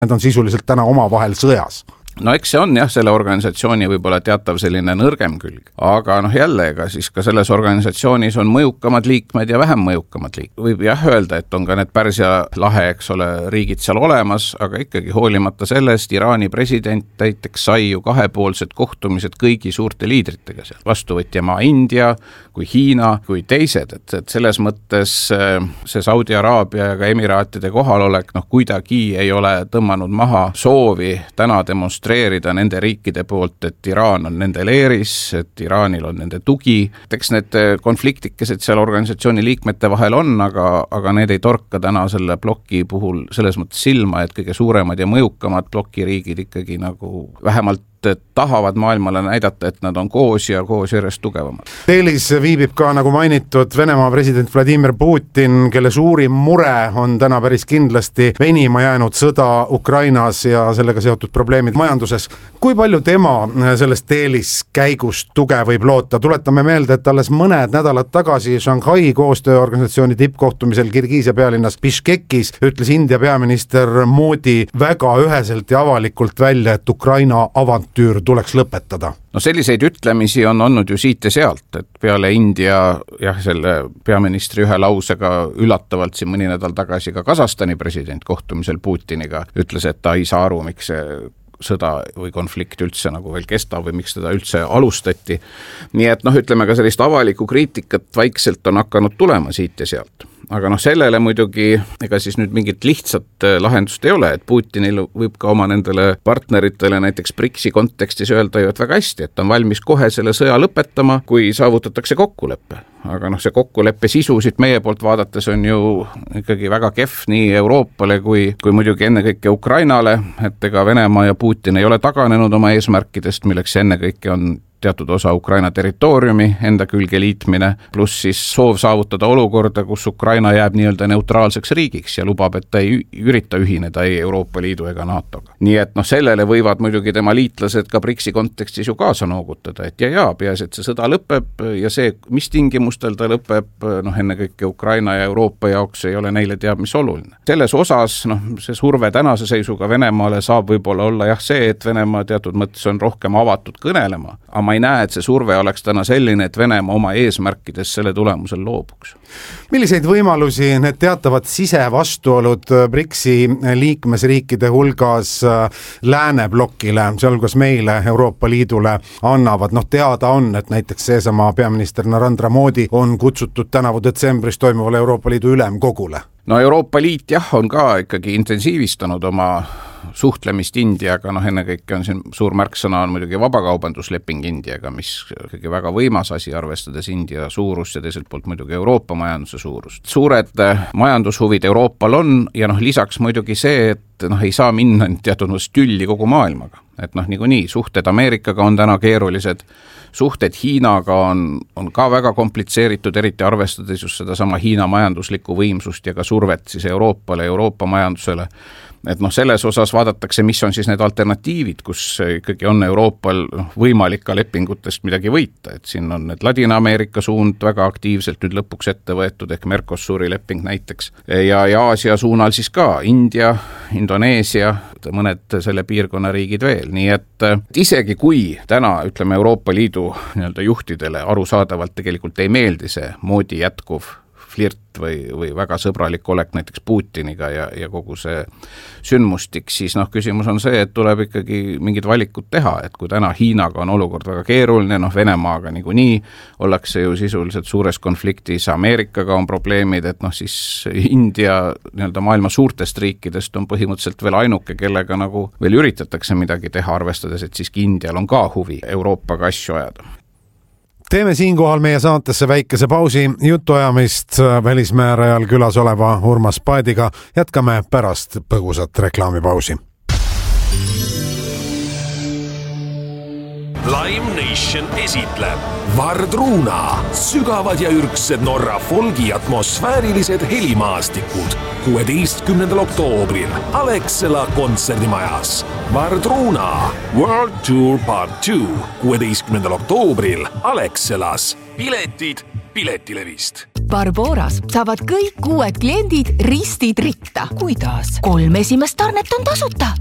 Need on sisuliselt täna omavahel sõjas. No eks see on jah, selle organisatsiooni võib-olla teatav selline nõrgem külg, aga jälle, ega siis ka selles organisatsioonis on mõjukamad liikmed ja vähem mõjukamad liikmed. Võib jah öelda, et on ka need Pärsia lahe, eks ole, riigid seal olemas, aga ikkagi hoolimata sellest Iraani president näiteks sai ju kahepoolsed kohtumised kõigi suurte liidritega seal. Vastuvõtja maa India, kui Hiina, kui teised, et selles mõttes see Saudi Araabia ja ka Emiraatide kohalolek kuidagi ei ole tõmmanud maha soovi täna demonstreerida nende riikide poolt, et Iraan on nende leeris, et Iraanil on nende tugi. Eks need konfliktikesed seal organisatsiooni liikmete vahel on, aga need ei torka täna selle ploki puhul selles mõttes silma, et kõige suuremad ja mõjukamad plokiriigid ikkagi nagu vähemalt tahavad maailmale näidata, et nad on koos ja koos järjest tugevamad. Teelis viibib ka, nagu mainitud, Venemaa president Vladimir Putin, kelle suurim mure on täna päris kindlasti venima jäänud sõda Ukrainas ja sellega seotud probleemid majanduses. Kui palju tema sellest Teelis käigust tuge võib loota? Tuletame meelde, et alles mõned nädalad tagasi Shanghai koostööorganisatsiooni tippkohtumisel Kirgiisia pealinnas Bishkekis ütles India peaminister Modi väga üheselt ja avalikult välja, et Ukraina avantüür tuleks lõpetada. No selliseid ütlemisi on olnud ju siit ja sealt, et peale India selle peaministri ühe lausega üllatavalt siin mõni nädal tagasi ka Kasahstani president kohtumisel Putiniga ütles, et ta ei saa aru, miks see sõda või konflikt üldse nagu veel kestab või miks teda üldse alustati. Nii et ütleme ka sellist avalikku kriitikat vaikselt on hakanud tulema siit ja sealt. Aga sellele muidugi ega siis nüüd mingit lihtsat lahendust ei ole, et Putinil võib ka oma nendele partneritele näiteks BRICS-i kontekstis öelda ju, et väga hästi, et on valmis kohe selle sõja lõpetama, kui saavutatakse kokkuleppe. Aga see kokkuleppe sisusid meie poolt vaadates on ju ikkagi väga kehv nii Euroopale kui muidugi ennekõike Ukrainale, et ega Venemaa ja Putin ei ole taganenud oma eesmärkidest, milleks ennekõike on teatud osa Ukraina territooriumi enda külge liitmine, pluss siis soov saavutada olukorda, kus Ukraina jääb nii-öelda neutraalseks riigiks ja lubab, et ta ei ürita ühineda ei Euroopa Liidu ega NATOga. Nii et sellele võivad muidugi tema liitlased ka BRICS-i kontekstis ju kaasa noogutada, et peaasi, et see sõda lõpeb ja see, mis tingimustel ta lõpeb, ennekõike Ukraina ja Euroopa jaoks ei ole neile teab mis oluline. Selles osas see surve tänase seisuga Venemaale saab võib-olla olla see, et Venemaa teatud mõttes on rohkem avatud kõnelema, aga ma ei näe, et see surve oleks täna selline, et Venemaa oma eesmärkides selle tulemusel loobuks. Milliseid võimalusi need teatavad sisevastuolud BRICS-i liikmesriikide hulgas lääneblokile, sealhulgas meile, Euroopa Liidule annavad? Teada on, et näiteks seesama peaminister Narendra Modi on kutsutud tänavu detsembris toimuvale Euroopa Liidu ülemkogule. Euroopa Liit on ka ikkagi intensiivistanud oma suhtlemist Indiaga, ennekõike on siin suur märksõna on muidugi vabakaubandusleping Indiaga, mis ikkagi väga võimas asi, arvestades India suurust ja teiselt poolt muidugi Euroopa majanduse suurust. Suured majandushuvid Euroopal on ja lisaks muidugi see, et ei saa minna teatud tülli kogu maailmaga. Et niikuinii suhted Ameerikaga on täna keerulised, suhted Hiinaga on ka väga komplitseeritud, eriti arvestades just sedasama Hiina majanduslikku võimsust ja ka survet siis Euroopale, Euroopa majandusele. Et selles osas vaadatakse, mis on siis need alternatiivid, kus ikkagi on Euroopal võimalik ka lepingutest midagi võita. Et siin on need Ladina-Ameerika suund väga aktiivselt nüüd lõpuks ette võetud, ehk Mercosuri leping näiteks. Ja Aasia suunal siis ka India, Indoneesia, mõned selle piirkonna riigid veel. Nii et isegi kui täna, ütleme, Euroopa Liidu juhtidele arusaadavalt tegelikult ei meeldi see Modi jätkuv flirt või väga sõbralik olek näiteks Putiniga ja kogu see sündmustik, siis küsimus on see, et tuleb ikkagi mingid valikud teha, et kui täna Hiinaga on olukord väga keeruline, Venemaaga niikuinii ollakse ju sisuliselt suures konfliktis, Ameerikaga on probleemid, et siis India maailma suurtest riikidest on põhimõtteliselt veel ainuke, kellega veel üritatakse midagi teha, arvestades, et siiski Indial on ka huvi Euroopaga asju ajada. Teeme siinkohal meie saatesse väikese pausi, jutuajamist välismäärajal külas oleva Urmas Paediga. Jätkame pärast põgusat reklaamipausi. Lime Nation esitleb Vardruna, sügavad ja ürgsed Norra folgi atmosfäärilised helimaastikud 16. oktoobril Alexela kontserdimajas. Vardruna World Tour Part 2 16. oktoobril Alexelas. Piletid Piletilevist. Barboras saavad kõik uued kliendid ristid ritta. Kuidas? 3 esimest tarnet on tasuta.